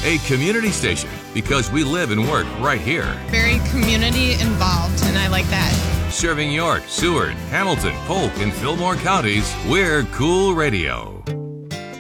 A community station because we live and work right here. Very community involved, and I like that. Serving York, Seward, Hamilton, Polk, and Fillmore counties, we're Cool Radio.